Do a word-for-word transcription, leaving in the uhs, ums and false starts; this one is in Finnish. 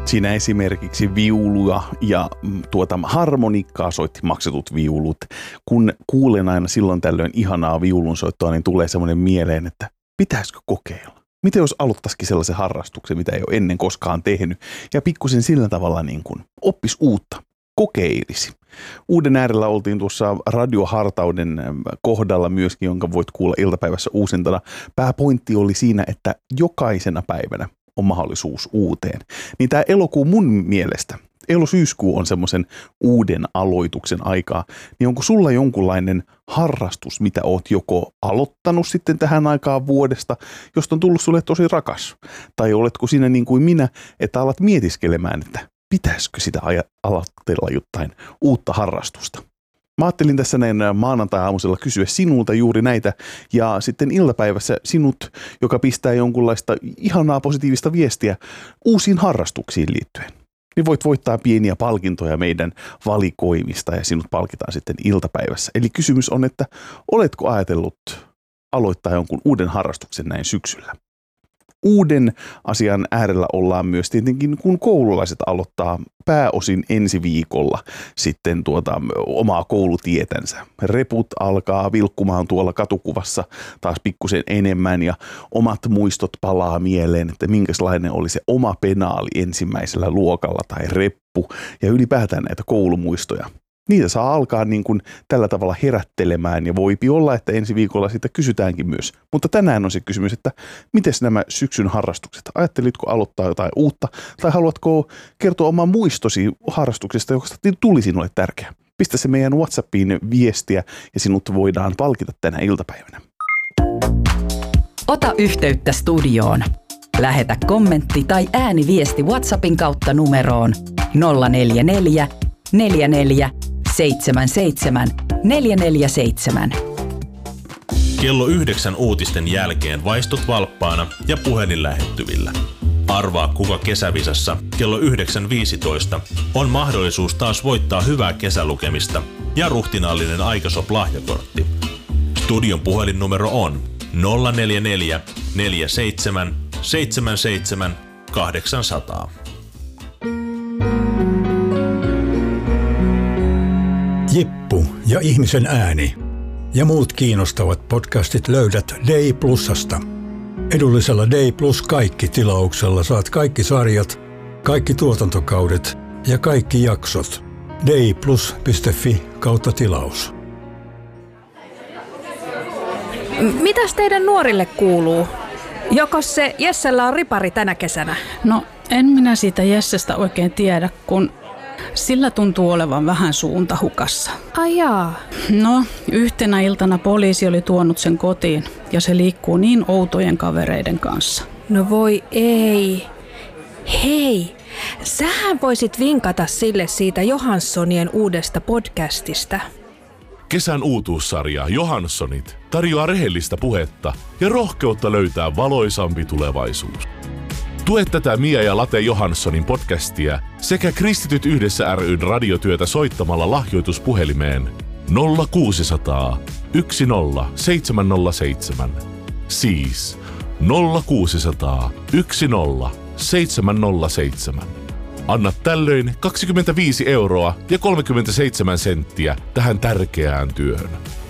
Siinä esimerkiksi viuluja ja tuota harmonikkaa soitti maksetut viulut. Kun kuulen aina silloin tällöin ihanaa viulunsoittoa, niin tulee semmoinen mieleen, että pitäisikö kokeilla? Miten jos aloittaisikin sellaisen harrastuksen, mitä ei ole ennen koskaan tehnyt, ja pikkusen sillä tavalla niin kuin oppisi uutta, kokeilisi. Uuden äärellä oltiin tuossa radiohartauden kohdalla myöskin, jonka voit kuulla iltapäivässä uusintana. Pääpointti oli siinä, että jokaisena päivänä on mahdollisuus uuteen. Niin tämä elokuu mun mielestä, elo-syyskuu on semmoisen uuden aloituksen aikaa, niin onko sulla jonkunlainen harrastus, mitä oot joko aloittanut sitten tähän aikaan vuodesta, josta on tullut sulle tosi rakas? Tai oletko siinä niin kuin minä, että alat mietiskelemään, että pitäisikö sitä aloitella jotain uutta harrastusta? Mä ajattelin tässä näin maanantai-aamusella kysyä sinulta juuri näitä ja sitten iltapäivässä sinut, joka pistää jonkunlaista ihanaa positiivista viestiä uusiin harrastuksiin liittyen. Niin voit voittaa pieniä palkintoja meidän valikoimista ja sinut palkitaan sitten iltapäivässä. Eli kysymys on, että oletko ajatellut aloittaa jonkun uuden harrastuksen näin syksyllä? Uuden asian äärellä ollaan myös tietenkin, kun koululaiset aloittaa pääosin ensi viikolla sitten tuota omaa koulutietänsä. Reput alkaa vilkkumaan tuolla katukuvassa taas pikkusen enemmän ja omat muistot palaa mieleen, että minkälainen oli se oma penaali ensimmäisellä luokalla tai reppu ja ylipäätään näitä koulumuistoja. Niitä saa alkaa niin kuin tällä tavalla herättelemään ja voipi olla, että ensi viikolla sitä kysytäänkin myös. Mutta tänään on se kysymys, että miten nämä syksyn harrastukset? Ajattelitko aloittaa jotain uutta tai haluatko kertoa oman muistosi harrastuksesta, joka tuli sinulle tärkeä? Pistä se meidän WhatsAppiin viestiä ja sinut voidaan palkita tänä iltapäivänä. Ota yhteyttä studioon. Lähetä kommentti tai ääniviesti WhatsAppin kautta numeroon nolla neljä neljä neljä neljä seitsemän seitsemän neljä neljä seitsemän. Kello yhdeksän uutisten jälkeen vaistut valppaana ja puhelin lähettyvillä. Arvaa, kuka kesävisassa kello yhdeksän viisitoista on mahdollisuus taas voittaa hyvää kesälukemista ja ruhtinaallinen Aikasop-lahjakortti. Studion puhelinnumero on nolla neljä neljä neljä seitsemän seitsemän seitsemän kahdeksansataa. Jippu ja ihmisen ääni ja muut kiinnostavat podcastit löydät Day Plusasta. Edullisella Day Plus kaikki -tilauksella saat kaikki sarjat, kaikki tuotantokaudet ja kaikki jaksot. dayplus piste fi kautta tilaus. Mitäs teidän nuorille kuuluu? Jokos se Jessellä on ripari tänä kesänä? No, en minä siitä Jessestä oikein tiedä, kun sillä tuntuu olevan vähän suunta hukassa. Ai jaa. No, yhtenä iltana poliisi oli tuonut sen kotiin ja se liikkuu niin outojen kavereiden kanssa. No voi ei. Hei, sähän voisit vinkata sille siitä Johanssonien uudesta podcastista. Kesän uutuussarja Johanssonit tarjoaa rehellistä puhetta ja rohkeutta löytää valoisampi tulevaisuus. Tue tätä Mia ja Late Johanssonin podcastia sekä Kristityt yhdessä ry:n radiotyötä soittamalla lahjoituspuhelimeen nolla kuusisataa yksi nolla seitsemän nolla seitsemän. Siis nolla kuusisataa yksi nolla seitsemän nolla seitsemän. Anna tällöin kaksikymmentäviisi euroa ja kolmekymmentäseitsemän senttiä tähän tärkeään työhön.